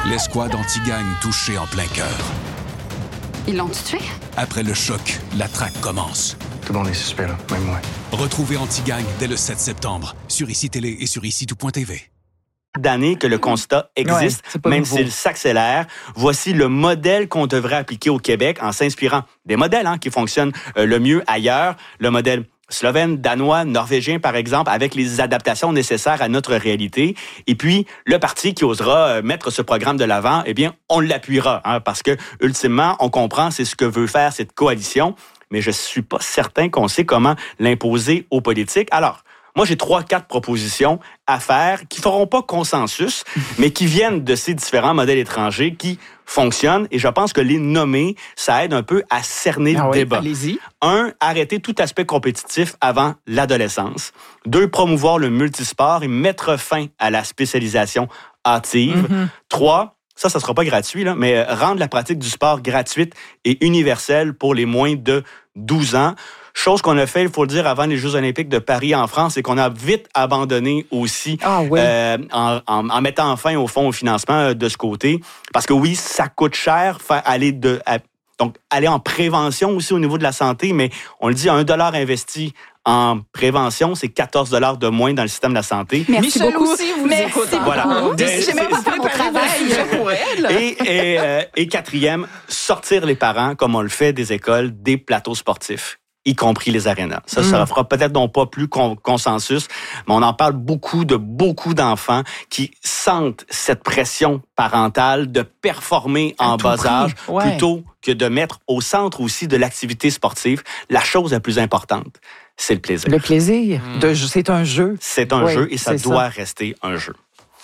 L'escouade anti-gang touchée en plein cœur. Ils l'ont tué? Après le choc, la traque commence. Tout le monde est suspect, là, même moi. Retrouvez Anti-Gang dès le 7 septembre sur ICI Télé et sur ICI-tout.tv. D'années que le constat existe, même s'il s'accélère. Voici le modèle qu'on devrait appliquer au Québec en s'inspirant des modèles qui fonctionnent le mieux ailleurs. Le modèle slovène, danois, norvégien, par exemple, avec les adaptations nécessaires à notre réalité. Et puis, le parti qui osera mettre ce programme de l'avant, eh bien, on l'appuiera, parce que, ultimement, on comprend c'est ce que veut faire cette coalition, mais je suis pas certain qu'on sait comment l'imposer aux politiques. Alors, moi, j'ai 3-4 propositions à faire qui feront pas consensus, mais qui viennent de ces différents modèles étrangers qui fonctionnent. Et je pense que les nommer, ça aide un peu à cerner le débat. Allez-y. 1, arrêter tout aspect compétitif avant l'adolescence. 2, promouvoir le multisport et mettre fin à la spécialisation hâtive. 3, ça sera pas gratuit, là, mais rendre la pratique du sport gratuite et universelle pour les moins de 12 ans. Chose qu'on a fait, il faut le dire, avant les Jeux olympiques de Paris en France et qu'on a vite abandonné aussi en mettant fin au fond au financement de ce côté. Parce que oui, ça coûte cher donc aller en prévention aussi au niveau de la santé, mais on le dit, $1 investi en prévention, c'est $14 de moins dans le système de la santé. Merci Michel beaucoup. aussi vous écoute. Voilà. J'ai même pas fait mon travail pour elle. Et 4e, sortir les parents, comme on le fait des écoles, des plateaux sportifs, y compris les arénas. Ça fera peut-être non pas plus consensus, mais on en parle beaucoup d'enfants qui sentent cette pression parentale de performer en bas âge plutôt que de mettre au centre aussi de l'activité sportive la chose la plus importante, c'est le plaisir. Le plaisir, c'est un jeu. C'est un jeu et ça doit rester un jeu.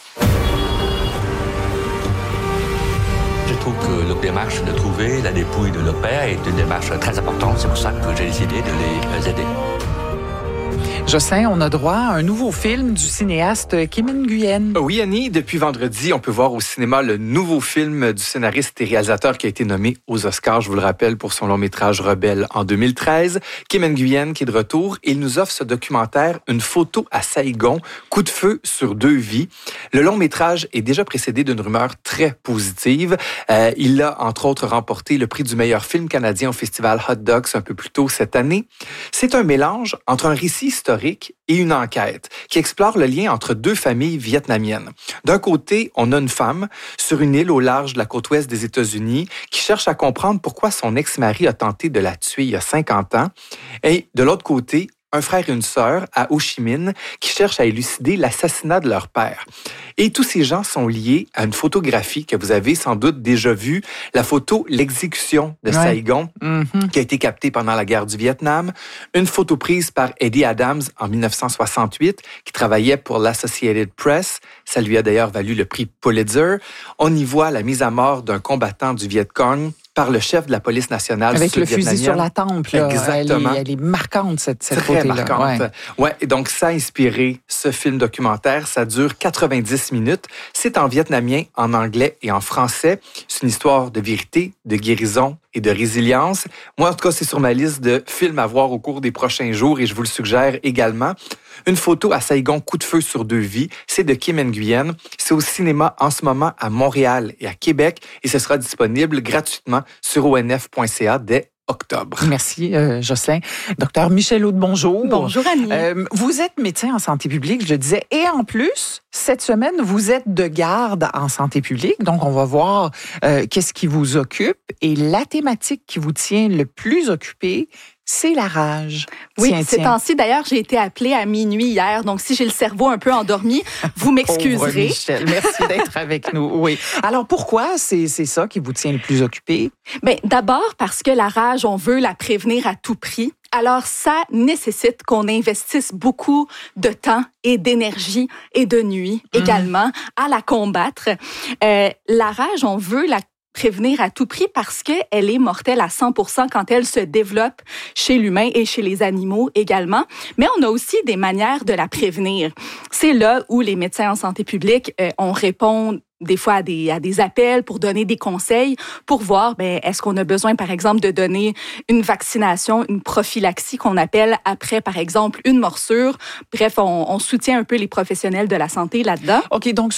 Je trouve que leur démarche de trouver la dépouille de leur père est une démarche très importante. C'est pour ça que j'ai décidé de les aider. Jocelyn, on a droit à un nouveau film du cinéaste Kim Nguyen. Oui, Annie, depuis vendredi, on peut voir au cinéma le nouveau film du scénariste et réalisateur qui a été nommé aux Oscars, je vous le rappelle, pour son long-métrage Rebelle en 2013. Kim Nguyen qui est de retour et il nous offre ce documentaire, Une photo à Saigon, coup de feu sur 2 vies. Le long-métrage est déjà précédé d'une rumeur très positive. Il a, entre autres, remporté le prix du meilleur film canadien au festival Hot Dogs un peu plus tôt cette année. C'est un mélange entre un récit historique et une enquête qui explore le lien entre 2 familles vietnamiennes. D'un côté, on a une femme sur une île au large de la côte ouest des États-Unis qui cherche à comprendre pourquoi son ex-mari a tenté de la tuer il y a 50 ans. Et de l'autre côté, un frère et une sœur à Ho Chi Minh qui cherchent à élucider l'assassinat de leur père. Et tous ces gens sont liés à une photographie que vous avez sans doute déjà vue, la photo L'exécution de Saigon, qui a été captée pendant la guerre du Vietnam. Une photo prise par Eddie Adams en 1968, qui travaillait pour l'Associated Press. Ça lui a d'ailleurs valu le prix Pulitzer. On y voit la mise à mort d'un combattant du Viet Cong par le chef de la police nationale avec le fusil sur la tempe. Là. Exactement. Elle est marquante, cette photo-là. Très marquante. Ouais, et donc ça a inspiré ce film documentaire. Ça dure 90 minutes. C'est en vietnamien, en anglais et en français. C'est une histoire de vérité, de guérison et de résilience. Moi, en tout cas, c'est sur ma liste de films à voir au cours des prochains jours et je vous le suggère également. Une photo à Saigon, coup de feu sur 2 vies, c'est de Kim Nguyen. C'est au cinéma en ce moment à Montréal et à Québec et ce sera disponible gratuitement sur onf.ca dès octobre. Merci, Jocelyn. Docteur Michel Aude, bonjour. Bonjour, Annie. Vous êtes médecin en santé publique, je le disais, et en plus, cette semaine, vous êtes de garde en santé publique, donc on va voir qu'est-ce qui vous occupe et la thématique qui vous tient le plus occupé, c'est la rage. Oui, ces temps-ci, d'ailleurs, j'ai été appelée à minuit hier, donc si j'ai le cerveau un peu endormi, vous m'excuserez. Pauvre Michel, merci d'être avec nous. Oui. Alors, pourquoi c'est ça qui vous tient le plus occupé? Bien, d'abord parce que la rage, on veut la prévenir à tout prix. Alors, ça nécessite qu'on investisse beaucoup de temps et d'énergie et de nuit également à la combattre. La rage, on veut la prévenir à tout prix parce qu'elle est mortelle à 100% quand elle se développe chez l'humain et chez les animaux également. Mais on a aussi des manières de la prévenir. C'est là où les médecins en santé publique, on répond des fois à des appels pour donner des conseils, pour voir, est-ce qu'on a besoin, par exemple, de donner une vaccination, une prophylaxie qu'on appelle après, par exemple, une morsure. Bref, on soutient un peu les professionnels de la santé là-dedans. OK, donc